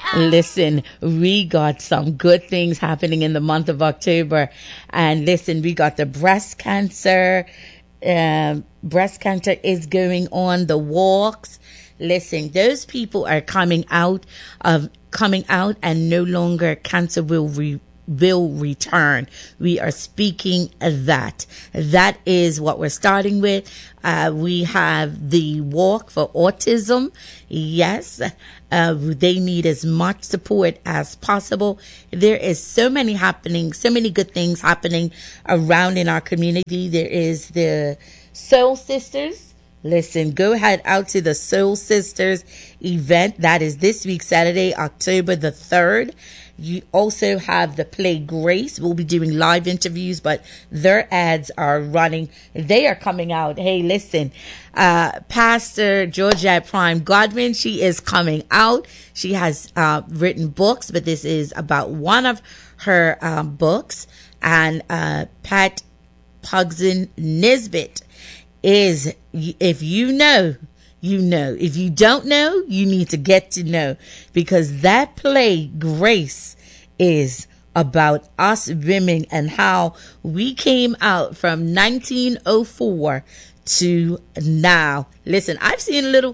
Listen, we got some good things happening in the month of October. And listen, we got the breast cancer. Breast cancer is going on, the walks. Listen, those people are coming out, and no longer cancer will return. We are speaking that. That is what we're starting with. We have the walk for autism. Yes. They need as much support as possible. There is so many good things happening around in our community. There is the Soul Sisters. Listen, go ahead out to the Soul Sisters event. That is this week, Saturday, October the 3rd. You also have the Play Grace. We'll be doing live interviews, but their ads are running. They are coming out. Hey, listen, Pastor Georgette Prime Godwin, she is coming out. She has written books, but this is about one of her books. And Pat Pugson Nisbet is, if you know, you know. If you don't know, you need to get to know, because that play, Grace, is about us women and how we came out from 1904 to now. Listen, I've seen a little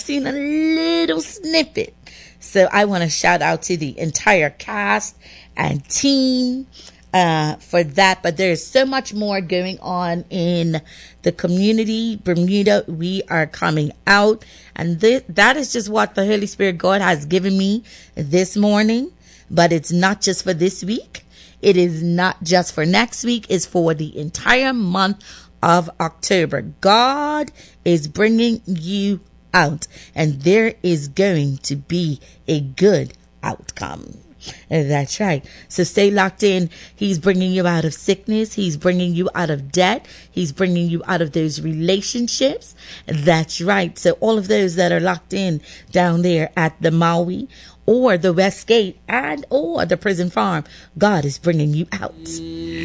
snippet. So I want to shout out to the entire cast and team for that. But there's so much more going on in the community. Bermuda, we are coming out. And that is just what the Holy Spirit God has given me this morning. But it's not just for this week. It is not just for next week. It's for the entire month of October. God is bringing you out, and there is going to be a good outcome. That's right. So stay locked in. He's bringing you out of sickness. He's bringing you out of debt. He's bringing you out of those relationships. That's right. So all of those that are locked in down there at the Maui or the Westgate or the Prison Farm, God is bringing you out.